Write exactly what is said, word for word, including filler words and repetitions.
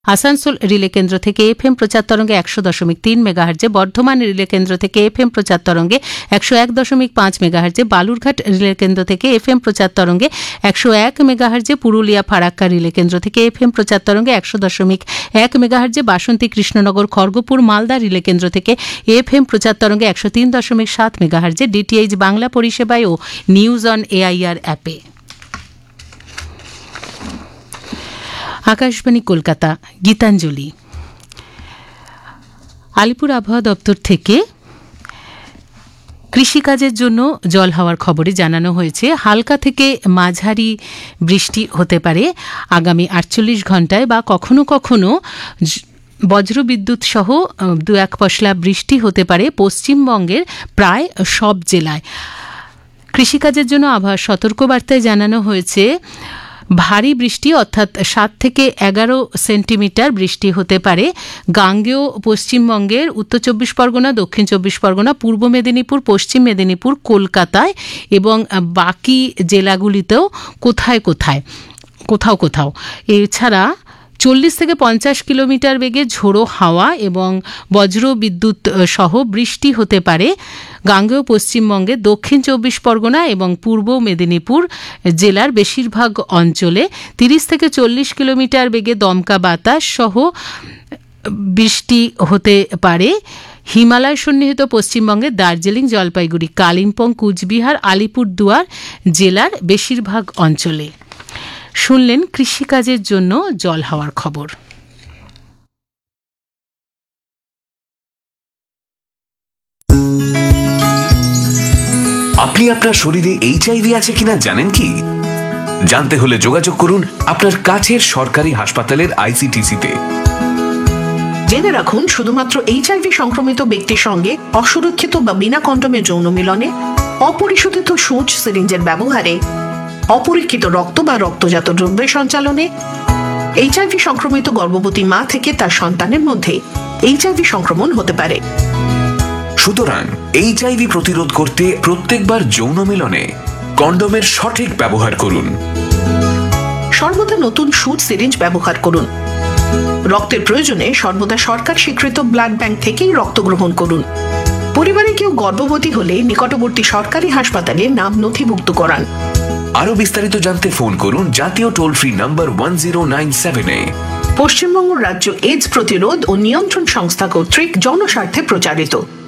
Asansol relay কেন্দ্র থেকে F M প্রচার তরঙ্গে একশো দশমিক তিন মেগাহার্জে, বর্ধমান রিলে কেন্দ্র থেকে এফ এম প্রচার তরঙ্গে একশো এক দশমিক পাঁচ মেগাহার্জে, বালুরঘাট রিলে কেন্দ্র থেকে এফ এম প্রচার তরঙ্গে একশো এক মেগাহার্জে, পুরুলিয়া ফারাক্কা রিলে কেন্দ্র থেকে এফ এম প্রচার তরঙ্গে একশো দশমিক এক মেগাহার্জে, বাসন্তী কৃষ্ণনগর খড়গপুর মালদা রিলে কেন্দ্র থেকে এফ এম প্রচার তরঙ্গে একশো তিন দশমিক সাত মেগাহার্জে, ডিটিএইচ বাংলা পরিষেবায় ও নিউজ অন এআইআর অ্যাপে। আকাশবাণী কলকাতা, গীতাঞ্জলি। আলিপুর আবহাওয়া দপ্তর থেকে কৃষিকাজের জন্য জল হওয়ার খবরে জানানো হয়েছে হালকা থেকে মাঝারি বৃষ্টি হতে পারে আগামী আটচল্লিশ ঘন্টায়, বা কখনো কখনো বজ্রবিদ্যুৎ সহ দু এক পশলা বৃষ্টি হতে পারে পশ্চিমবঙ্গের প্রায় সব জেলায়। কৃষিকাজের জন্য আবহাওয়ার সতর্কবার্তায় জানানো হয়েছে ভারী বৃষ্টি অর্থাৎ সাত থেকে এগারো সেন্টিমিটার বৃষ্টি হতে পারে গাঙ্গেয় পশ্চিমবঙ্গের উত্তর চব্বিশ পরগনা, দক্ষিণ চব্বিশ পরগনা, পূর্ব মেদিনীপুর, পশ্চিম মেদিনীপুর, কলকাতায় এবং বাকি জেলাগুলিতেও কোথায় কোথায় কোথাও কোথাও এছাড়া চল্লিশ থেকে পঞ্চাশ কিলোমিটার বেগে ঝোড়ো হাওয়া এবং বজ্র বিদ্যুৎ সহ বৃষ্টি হতে পারে গাঙ্গেয় পশ্চিমবঙ্গে, দক্ষিণ চব্বিশ পরগনা এবং পূর্ব মেদিনীপুর জেলার বেশিরভাগ অঞ্চলে তিরিশ থেকে চল্লিশ কিলোমিটার বেগে দমকা বাতাস সহ বৃষ্টি হতে পারে হিমালয় সন্নিহিত পশ্চিমবঙ্গের দার্জিলিং, জলপাইগুড়ি, কালিম্পং, কুচবিহার, আলিপুরদুয়ার জেলার বেশিরভাগ অঞ্চলে। শুনলেন কৃষিকাজের জন্য জল হওয়ার খবর। আপনি আপনার শরীরে এইচআইভি আছে কিনা জানেন কি? জানতে হলে যোগাযোগ করুন আপনার কাছের সরকারি হাসপাতালের আইসিটিসি-তে। জেনে রাখুন, শুধুমাত্র এইচআইভি সংক্রমিত ব্যক্তির সঙ্গে অসুরক্ষিত বা বিনা কন্ডোমে যৌন মিলনে, অপরিশোধিত সূঁচ সিরিঞ্জের ব্যবহারে, অপরীক্ষিত রক্ত বা রক্তজাত দ্রব্যের সঞ্চালনে, এইচআইভি সংক্রমিত গর্ভবতী মা থেকে তার সন্তানের মধ্যে এইচআইভি সংক্রমণ হতে পারে। সুতরাং এইচআইভি প্রতিরোধ করতে প্রত্যেকবার যৌন মিলনে কন্ডোমের সঠিক ব্যবহার করুন। সর্বদা নতুন সূঁচ সিরিঞ্জ ব্যবহার করুন। রক্তের প্রয়োজনে সর্বদা সরকার স্বীকৃত ব্লাড ব্যাংক থেকেই রক্ত গ্রহণ করুন। পরিবারে কেউ গর্ভবতী হলে নিকটবর্তী সরকারি হাসপাতালে নাম নথিভুক্ত করান। আরো বিস্তারিত জানতে ফোন করুন জাতীয় toll free number one zero nine সেভেন-এ। Paschimbanga রাজ্য এইডস প্রতিরোধ ও নিয়ন্ত্রণ সংস্থা কর্তৃক জনস্বার্থে প্রচারিত।